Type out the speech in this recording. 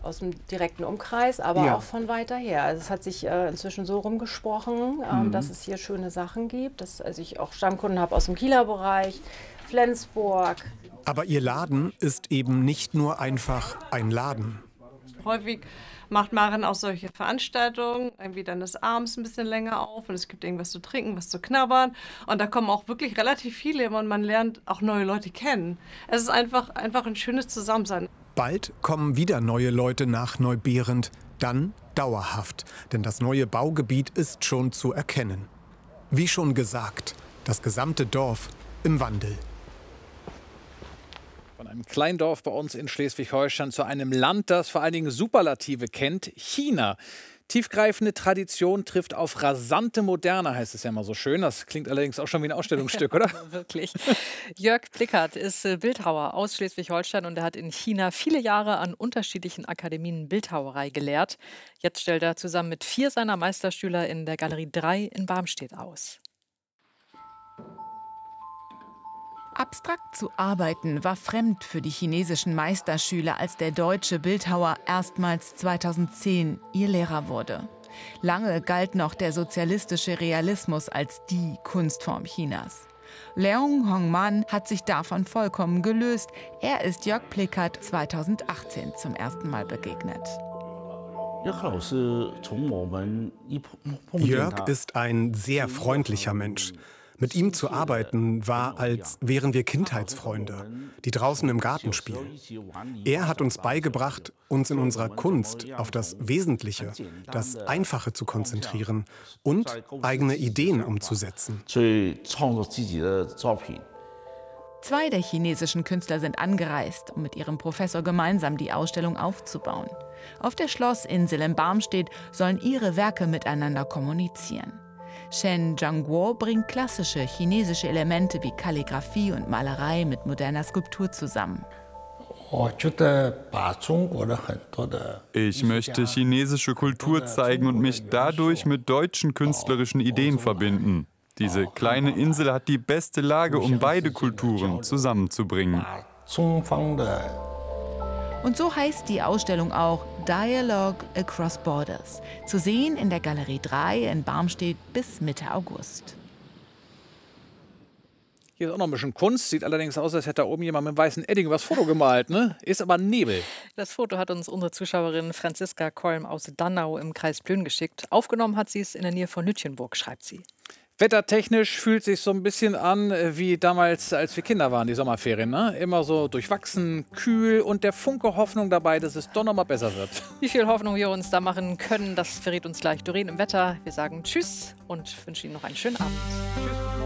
aus dem direkten Umkreis, aber auch von weiter her. Also es hat sich inzwischen so rumgesprochen, dass es hier schöne Sachen gibt, also ich auch Stammkunden habe aus dem Kieler Bereich, Flensburg. Aber ihr Laden ist eben nicht nur einfach ein Laden. Häufig macht Maren auch solche Veranstaltungen, irgendwie dann ist abends ein bisschen länger auf und es gibt irgendwas zu trinken, was zu knabbern. Und da kommen auch wirklich relativ viele und man lernt auch neue Leute kennen. Es ist einfach ein schönes Zusammensein. Bald kommen wieder neue Leute nach Neubehrend, dann dauerhaft, denn das neue Baugebiet ist schon zu erkennen. Wie schon gesagt, das gesamte Dorf im Wandel. Von einem Kleindorf bei uns in Schleswig-Holstein zu einem Land, das vor allen Dingen Superlative kennt, China. Tiefgreifende Tradition trifft auf rasante Moderne, heißt es ja immer so schön. Das klingt allerdings auch schon wie ein Ausstellungsstück, oder? Wirklich. Jörg Plickert ist Bildhauer aus Schleswig-Holstein und er hat in China viele Jahre an unterschiedlichen Akademien Bildhauerei gelehrt. Jetzt stellt er zusammen mit 4 seiner Meisterschüler in der Galerie 3 in Barmstedt aus. Abstrakt zu arbeiten war fremd für die chinesischen Meisterschüler, als der deutsche Bildhauer erstmals 2010 ihr Lehrer wurde. Lange galt noch der sozialistische Realismus als die Kunstform Chinas. Leung Hongman hat sich davon vollkommen gelöst. Er ist Jörg Plickert 2018 zum ersten Mal begegnet. Jörg ist ein sehr freundlicher Mensch. Mit ihm zu arbeiten war, als wären wir Kindheitsfreunde, die draußen im Garten spielen. Er hat uns beigebracht, uns in unserer Kunst auf das Wesentliche, das Einfache zu konzentrieren und eigene Ideen umzusetzen. 2 der chinesischen Künstler sind angereist, um mit ihrem Professor gemeinsam die Ausstellung aufzubauen. Auf der Schlossinsel in Barmstedt sollen ihre Werke miteinander kommunizieren. Shen Zhangguo bringt klassische chinesische Elemente wie Kalligraphie und Malerei mit moderner Skulptur zusammen. Ich möchte chinesische Kultur zeigen und mich dadurch mit deutschen künstlerischen Ideen verbinden. Diese kleine Insel hat die beste Lage, um beide Kulturen zusammenzubringen. Und so heißt die Ausstellung auch Dialogue Across Borders. Zu sehen in der Galerie 3 in Barmstedt bis Mitte August. Hier ist auch noch ein bisschen Kunst. Sieht allerdings aus, als hätte da oben jemand mit weißem Edding was Foto gemalt, ne? Ist aber Nebel. Das Foto hat uns unsere Zuschauerin Franziska Kolm aus Dannau im Kreis Plön geschickt. Aufgenommen hat sie es in der Nähe von Nütchenburg, schreibt sie. Wettertechnisch fühlt sich so ein bisschen an wie damals, als wir Kinder waren, die Sommerferien. Ne? Immer so durchwachsen, kühl und der Funke Hoffnung dabei, dass es doch noch mal besser wird. Wie viel Hoffnung wir uns da machen können, das verrät uns gleich Doreen im Wetter. Wir sagen Tschüss und wünschen Ihnen noch einen schönen Abend. Tschüss.